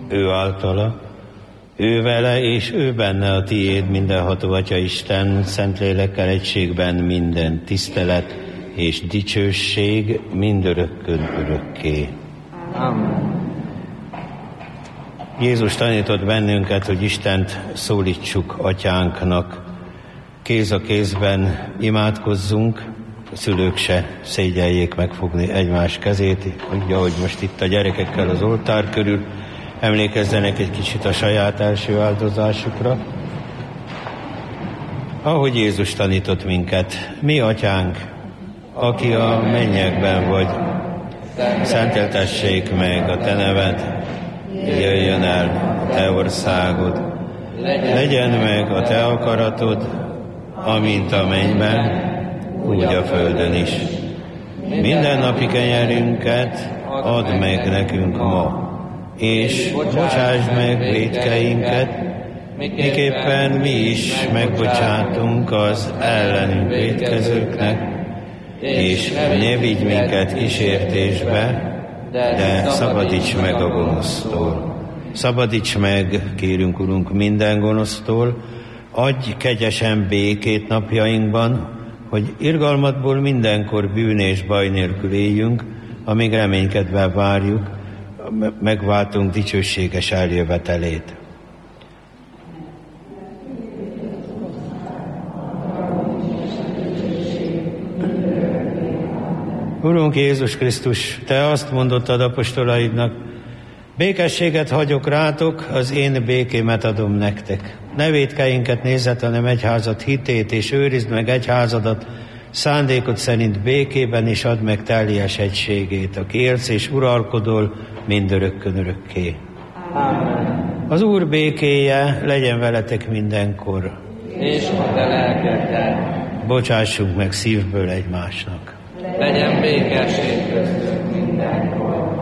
ő általa, ő vele és ő benne a tiéd, mindenható Atya Isten, Szentlélekkel egységben minden tisztelet és dicsőség mindörökkön örökké. Amen. Jézus tanított bennünket, hogy Istent szólítsuk Atyánknak. Kéz a kézben imádkozzunk, a szülők se szégyeljék megfogni egymás kezét, úgy, ahogy most itt a gyerekekkel az oltár körül, emlékezzenek egy kicsit a saját első áldozásukra. Ahogy Jézus tanított minket, mi Atyánk, aki a mennyekben vagy, szenteltessék meg a te neved, jöjjön el a te országod, legyen meg a te akaratod, amint a mennyben, úgy a földön is. Minden napi kenyerünket add meg nekünk ma, és bocsásd meg vétkeinket, miképpen mi is megbocsátunk az ellenünk vétkezőknek, és ne vigy minket kísértésbe, de szabadíts meg a gonosztól. Szabadíts meg, kérünk Urunk, minden gonosztól, adj kegyesen békét napjainkban, hogy irgalmatból mindenkor bűn és baj nélkül éljünk, amíg reménykedve várjuk, megváltunk dicsőséges eljövetelét. Urunk Jézus Krisztus, te azt mondottad apostolaidnak, békességet hagyok rátok, az én békémet adom nektek. Ne vétkeinket nézzet, hanem egyházat hitét, és őrizd meg egyházadat, szándékod szerint békében, és add meg teljes egységét, aki élsz és uralkodol mindörökkön örökké. Amen. Az Úr békéje legyen veletek mindenkor. És a te lelkeddel. Bocsássunk meg szívből egymásnak. Legyen békesség köztünk mindenkor.